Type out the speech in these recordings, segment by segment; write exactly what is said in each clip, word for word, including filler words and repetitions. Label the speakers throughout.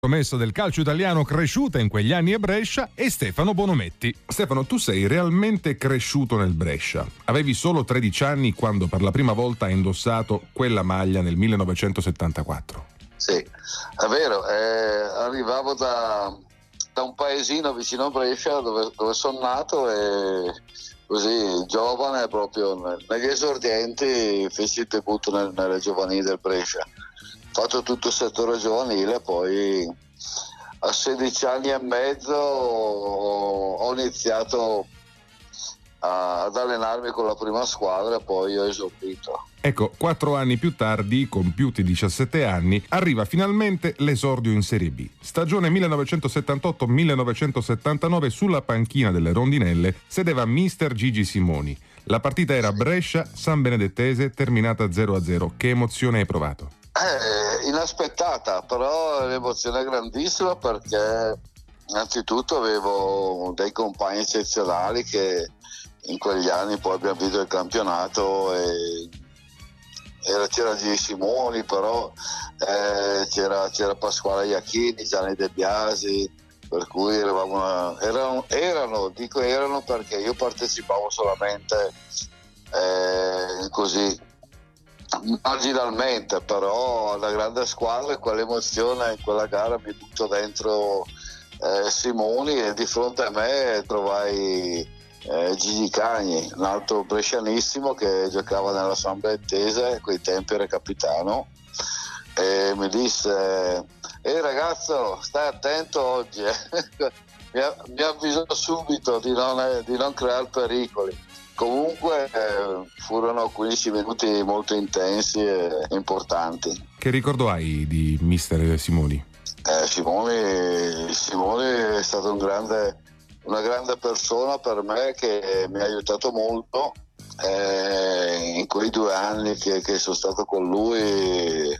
Speaker 1: Promessa del calcio italiano cresciuta in quegli anni a Brescia, e Stefano Bonometti. Stefano, tu sei realmente cresciuto nel Brescia. Avevi solo tredici anni quando per la prima volta hai indossato quella maglia nel millenovecentosettantaquattro.
Speaker 2: Sì, è vero, eh, arrivavo da, da un paesino vicino a Brescia dove, dove sono nato, e così giovane, proprio negli esordienti, feci il debutto nel, nelle giovanili del Brescia. Fatto tutto il settore giovanile, poi a sedici anni e mezzo ho iniziato a, ad allenarmi con la prima squadra, e poi ho esordito.
Speaker 1: Ecco, quattro anni più tardi, compiuti diciassette anni, arriva finalmente l'esordio in Serie B. Stagione millenovecentosettantotto millenovecentosettantanove, sulla panchina delle Rondinelle sedeva mister Gigi Simoni. La partita era Brescia-San Benedettese, terminata zero a zero. Che emozione hai provato?
Speaker 2: Eh, inaspettata, però l'emozione è grandissima, perché innanzitutto avevo dei compagni eccezionali che in quegli anni poi abbiamo vinto il campionato, e era, c'era Gigi Simoni, però eh, c'era, c'era Pasquale Iachini, Gianni De Biasi, per cui eravamo una, erano, erano, dico erano perché io partecipavo solamente eh, così marginalmente, però la grande squadra, e quell'emozione in quella gara, mi butto dentro eh, Simoni, e di fronte a me trovai eh, Gigi Cagni, un altro brescianissimo che giocava nella San Benedettese, a quei tempi era capitano, e mi disse: ehi ragazzo, stai attento oggi, eh. mi, mi avvisò subito di non, di non creare pericoli. Comunque eh, furono quindici minuti molto intensi e importanti.
Speaker 1: Che ricordo hai di mister Simoni?
Speaker 2: Eh, Simoni, Simoni è stato un grande, una grande persona per me, che mi ha aiutato molto eh, in quei due anni che, che sono stato con lui.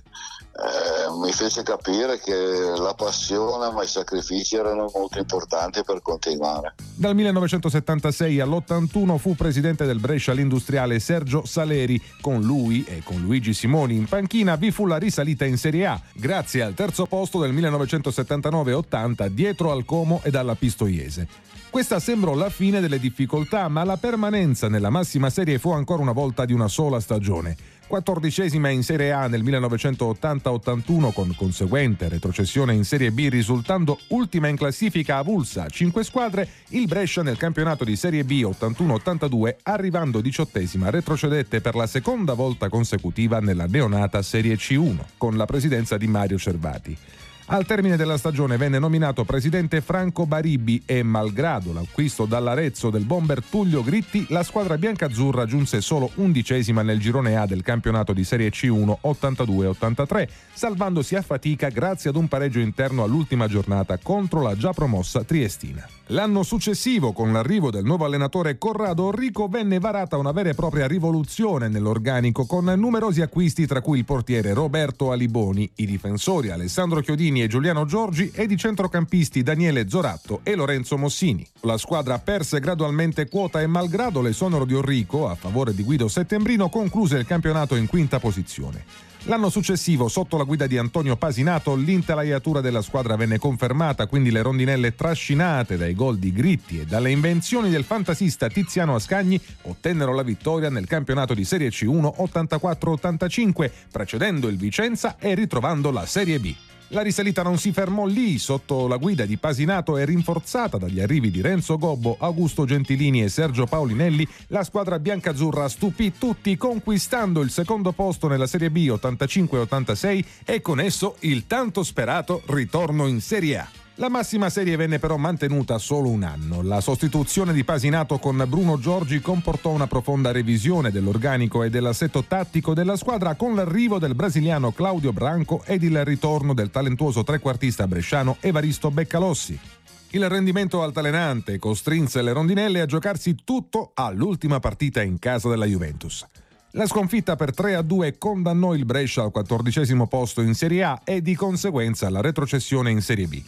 Speaker 2: Eh, mi fece capire che la passione ma i sacrifici erano molto importanti per continuare.
Speaker 1: Dal millenovecentosettantasei all'ottantuno fu presidente del Brescia l'industriale Sergio Saleri. Con lui e con Luigi Simoni in panchina vi fu la risalita in Serie A, grazie al terzo posto del millenovecentosettantanove ottanta dietro al Como ed alla Pistoiese. Questa sembrò la fine delle difficoltà, ma la permanenza nella massima serie fu ancora una volta di una sola stagione. quattordicesima in Serie A nel millenovecentottanta ottantuno, con conseguente retrocessione in Serie B, risultando ultima in classifica avulsa a cinque squadre, il Brescia nel campionato di Serie B ottantuno ottantadue, arrivando diciottesima, retrocedette per la seconda volta consecutiva nella neonata Serie C uno, con la presidenza di Mario Cervati. Al termine della stagione venne nominato presidente Franco Baribbi, e malgrado l'acquisto dall'Arezzo del bomber Tullio Gritti, la squadra biancazzurra giunse solo undicesima nel girone A del campionato di Serie C uno ottantadue ottantatré, salvandosi a fatica grazie ad un pareggio interno all'ultima giornata contro la già promossa Triestina. L'anno successivo, con l'arrivo del nuovo allenatore Corrado Orrico, venne varata una vera e propria rivoluzione nell'organico, con numerosi acquisti, tra cui il portiere Roberto Aliboni, i difensori Alessandro Chiodini e Giuliano Giorgi, ed i centrocampisti Daniele Zoratto e Lorenzo Mossini. La squadra perse gradualmente quota, e malgrado l'esonero di Orrico a favore di Guido Settembrino, concluse il campionato in quinta posizione. L'anno successivo, sotto la guida di Antonio Pasinato, l'intelaiatura della squadra venne confermata, quindi le rondinelle, trascinate dai gol di Gritti e dalle invenzioni del fantasista Tiziano Ascagni, ottennero la vittoria nel campionato di Serie C uno ottantaquattro ottantacinque, precedendo il Vicenza e ritrovando la Serie B. La risalita non si fermò lì. Sotto la guida di Pasinato e rinforzata dagli arrivi di Renzo Gobbo, Augusto Gentilini e Sergio Paulinelli, la squadra biancazzurra stupì tutti, conquistando il secondo posto nella Serie B ottantacinque ottantasei e con esso il tanto sperato ritorno in Serie A. La massima serie venne però mantenuta solo un anno. La sostituzione di Pasinato con Bruno Giorgi comportò una profonda revisione dell'organico e dell'assetto tattico della squadra, con l'arrivo del brasiliano Claudio Branco ed il ritorno del talentuoso trequartista bresciano Evaristo Beccalossi. Il rendimento altalenante costrinse le rondinelle a giocarsi tutto all'ultima partita in casa della Juventus. La sconfitta per tre a due condannò il Brescia al quattordicesimo posto in Serie A e di conseguenza alla retrocessione in Serie B.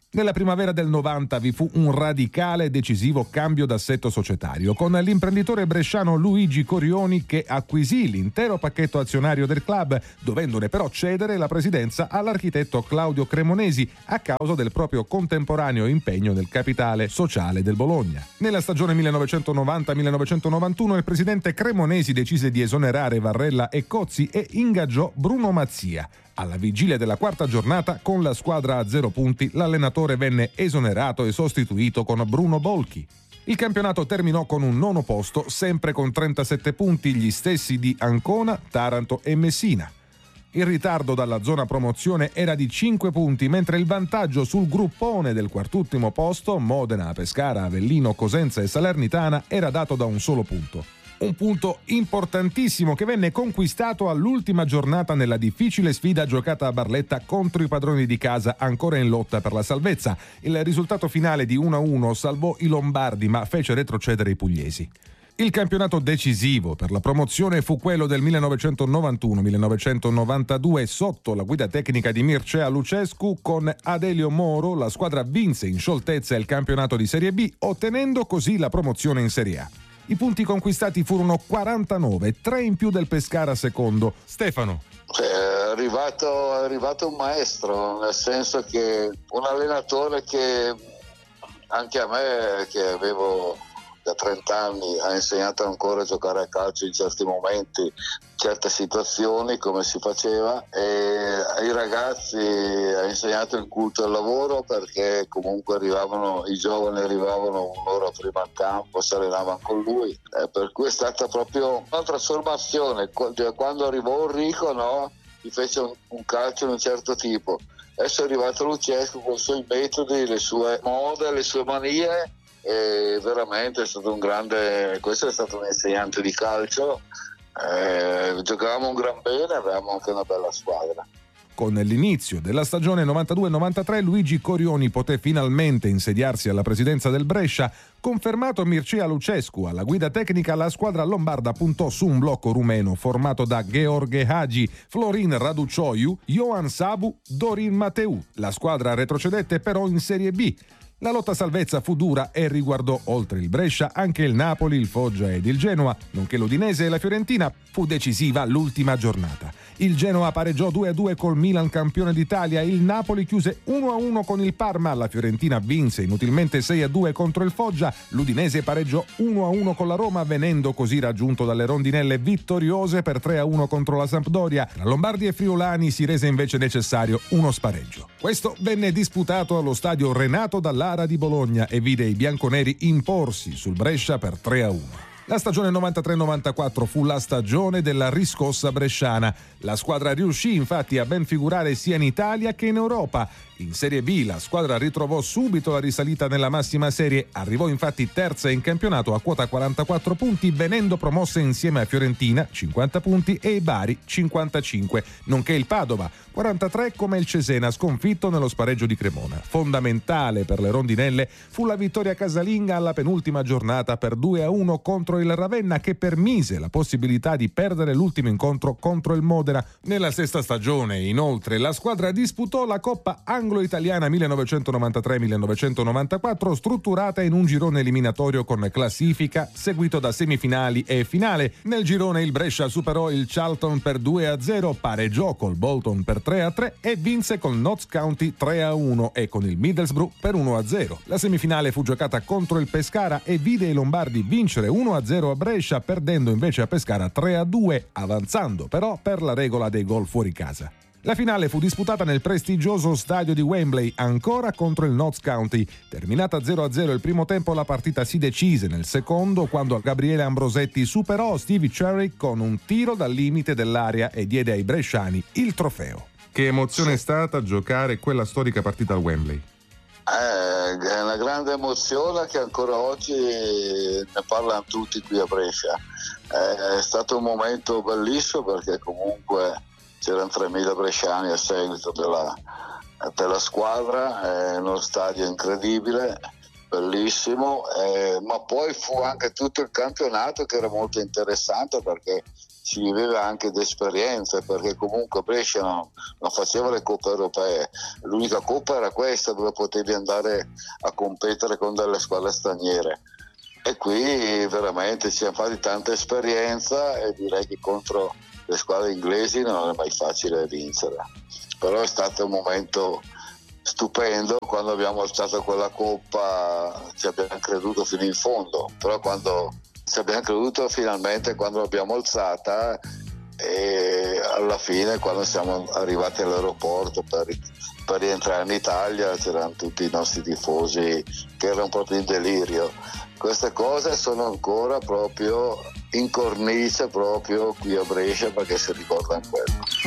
Speaker 1: Nella primavera del novanta vi fu un radicale e decisivo cambio d'assetto societario, con l'imprenditore bresciano Luigi Corioni che acquisì l'intero pacchetto azionario del club, dovendone però cedere la presidenza all'architetto Claudio Cremonesi a causa del proprio contemporaneo impegno nel capitale sociale del Bologna. Nella stagione millenovecentonovanta millenovecentonovantuno il presidente Cremonesi decise di esonerare Varrella e Cozzi e ingaggiò Bruno Mazzia. Alla vigilia della quarta giornata, con la squadra a zero punti, l'allenatore venne esonerato e sostituito con Bruno Bolchi. Il campionato terminò con un nono posto, sempre con trentasette punti, gli stessi di Ancona, Taranto e Messina. Il ritardo dalla zona promozione era di cinque punti, mentre il vantaggio sul gruppone del quartultimo posto, Modena, Pescara, Avellino, Cosenza e Salernitana, era dato da un solo punto. Un punto importantissimo che venne conquistato all'ultima giornata nella difficile sfida giocata a Barletta contro i padroni di casa ancora in lotta per la salvezza. Il risultato finale di uno a uno salvò i lombardi ma fece retrocedere i pugliesi. Il campionato decisivo per la promozione fu quello del millenovecentonovantuno millenovecentonovantadue sotto la guida tecnica di Mircea Lucescu. Con Adelio Moro la squadra vinse in scioltezza il campionato di Serie B, ottenendo così la promozione in Serie A. I punti conquistati furono quarantanove, tre in più del Pescara secondo. Stefano.
Speaker 2: È arrivato, è arrivato un maestro, nel senso che un allenatore che anche a me, che avevo da trenta anni, ha insegnato ancora a giocare a calcio in certi momenti, certe situazioni, come si faceva, e ai ragazzi ha insegnato il culto al lavoro, perché comunque arrivavano i giovani arrivavano un'ora prima al campo, si allenavano con lui, eh, per cui è stata proprio una trasformazione. Quando arrivò Enrico, no, gli fece un, un calcio di un certo tipo. Adesso è arrivato Lucescu con i suoi metodi, le sue mode, le sue manie, e veramente è stato un grande, questo è stato un insegnante di calcio. Eh, giocavamo un gran bene, avevamo anche una bella squadra.
Speaker 1: Con l'inizio della stagione novantadue novantatré Luigi Corioni poté finalmente insediarsi alla presidenza del Brescia. Confermato Mircea Lucescu alla guida tecnica, la squadra lombarda puntò su un blocco rumeno formato da Gheorghe Hagi, Florin Raducioiu, Ioan Sabu, Dorin Mateu. La squadra retrocedette però in Serie B. La lotta salvezza fu dura e riguardò oltre il Brescia anche il Napoli, il Foggia ed il Genoa, nonché l'Udinese e la Fiorentina. Fu decisiva l'ultima giornata. Il Genoa pareggiò due a due col Milan campione d'Italia, il Napoli chiuse uno a uno con il Parma, la Fiorentina vinse inutilmente sei a due contro il Foggia, l'Udinese pareggiò uno a uno con la Roma, venendo così raggiunto dalle rondinelle vittoriose per tre a uno contro la Sampdoria. Tra Lombardi e Friulani si rese invece necessario uno spareggio. Questo venne disputato allo stadio Renato Dall'Ara di Bologna e vide i bianconeri imporsi sul Brescia per tre a uno. La stagione novantatré novantaquattro fu la stagione della riscossa bresciana. La squadra riuscì infatti a ben figurare sia in Italia che in Europa. In Serie B la squadra ritrovò subito la risalita nella massima serie, arrivò infatti terza in campionato a quota quarantaquattro punti, venendo promossa insieme a Fiorentina cinquanta punti e Bari cinquantacinque, nonché il Padova quarantatré come il Cesena, sconfitto nello spareggio di Cremona. Fondamentale per le rondinelle fu la vittoria casalinga alla penultima giornata per due a uno contro il Ravenna, che permise la possibilità di perdere l'ultimo incontro contro il Modena. Nella sesta stagione, inoltre, la squadra disputò la Coppa Anglo-Italiana millenovecentonovantatré millenovecentonovantaquattro, strutturata in un girone eliminatorio con classifica, seguito da semifinali e finale. Nel girone il Brescia superò il Charlton per due a zero, pareggiò col Bolton per tre a tre e vinse con Notts County tre a uno e con il Middlesbrough per uno a zero. La semifinale fu giocata contro il Pescara e vide i lombardi vincere uno a zero a Brescia, perdendo invece a Pescara tre a due, avanzando però per la regola dei gol fuori casa. La finale fu disputata nel prestigioso stadio di Wembley, ancora contro il Notts County. Terminata zero a zero il primo tempo, la partita si decise nel secondo, quando Gabriele Ambrosetti superò Stevie Cherry con un tiro dal limite dell'area e diede ai bresciani il trofeo. Che emozione è stata giocare quella storica partita al Wembley?
Speaker 2: Eh, è una grande emozione che ancora oggi ne parlano tutti qui a Brescia. Eh, è stato un momento bellissimo, perché comunque c'erano tremila bresciani a seguito della, della squadra, è uno stadio incredibile, bellissimo, eh, ma poi fu anche tutto il campionato che era molto interessante perché si viveva anche di esperienze, perché comunque Brescia non, non faceva le coppe europee, l'unica coppa era questa dove potevi andare a competere con delle squadre straniere, e qui veramente ci siamo fatti tanta esperienza e direi che contro le squadre inglesi non è mai facile vincere, però è stato un momento stupendo. Quando abbiamo alzato quella coppa ci abbiamo creduto fino in fondo, però quando ci abbiamo creduto finalmente quando l'abbiamo alzata, e alla fine quando siamo arrivati all'aeroporto per, per rientrare in Italia c'erano tutti i nostri tifosi che erano proprio in delirio. Queste cose sono ancora proprio in cornice proprio qui a Brescia perché si ricordano quello.